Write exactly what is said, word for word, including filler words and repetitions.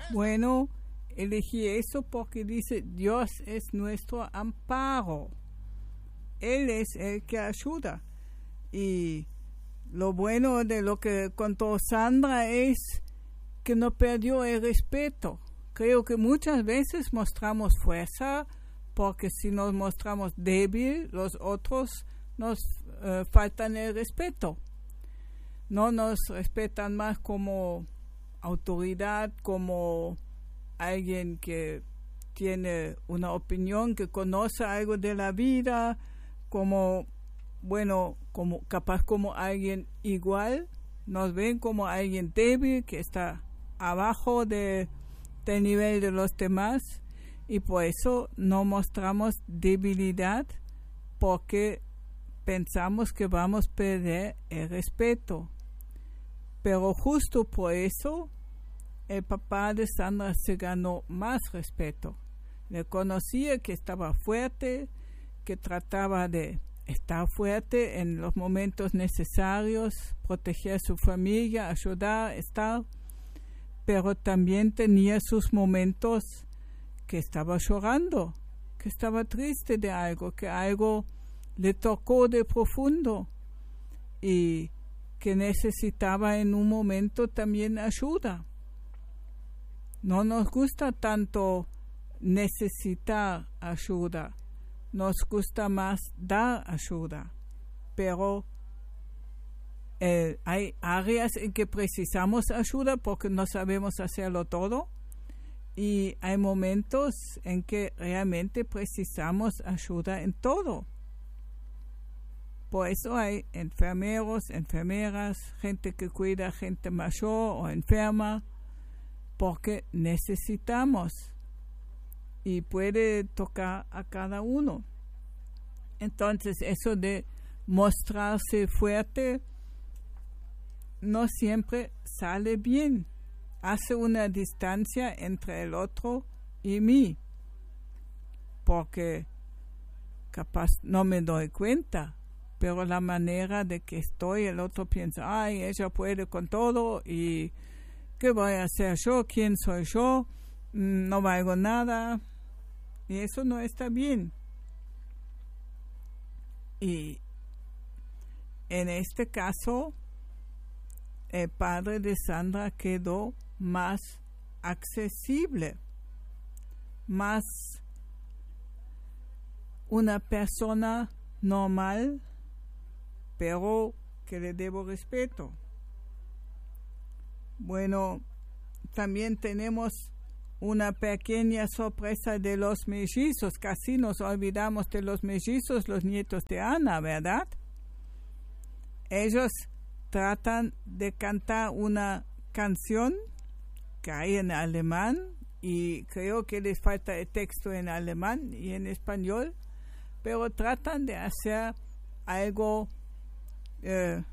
Bueno, elegí eso porque dice, Dios es nuestro amparo. Él es el que ayuda. Y lo bueno de lo que contó Sandra es que no perdió el respeto. Creo que muchas veces mostramos fuerza porque si nos mostramos débil, los otros nos uh, faltan el respeto. No nos respetan más como autoridad, como alguien que tiene una opinión, que conoce algo de la vida, como, bueno, como capaz como alguien igual. Nos ven como alguien débil que está abajo de, del nivel de los demás, y por eso no mostramos debilidad, porque pensamos que vamos a perder el respeto. Pero justo por eso el papá de Sandra se ganó más respeto. Le conocía que estaba fuerte, que trataba de estar fuerte en los momentos necesarios, proteger a su familia, ayudar, estar, pero también tenía sus momentos que estaba llorando, que estaba triste de algo, que algo le tocó de profundo y que necesitaba en un momento también ayuda. No nos gusta tanto necesitar ayuda, nos gusta más dar ayuda, pero eh, hay áreas en que precisamos ayuda porque no sabemos hacerlo todo, y hay momentos en que realmente precisamos ayuda en todo. Por eso hay enfermeros, enfermeras, gente que cuida gente mayor o enferma, porque necesitamos, y puede tocar a cada uno. Entonces, eso de mostrarse fuerte no siempre sale bien. Hace una distancia entre el otro y mí, porque capaz no me doy cuenta, pero la manera de que estoy, el otro piensa, ay, ella puede con todo, y ¿qué voy a hacer yo? ¿Quién soy yo? No valgo nada. Y eso no está bien. Y en este caso, el padre de Sandra quedó más accesible, más una persona normal, pero que le debo respeto. Bueno, también tenemos una pequeña sorpresa de los mellizos. Casi nos olvidamos de los mellizos, los nietos de Ana, ¿verdad? Ellos tratan de cantar una canción que hay en alemán, y creo que les falta el texto en alemán y en español, pero tratan de hacer algo eh,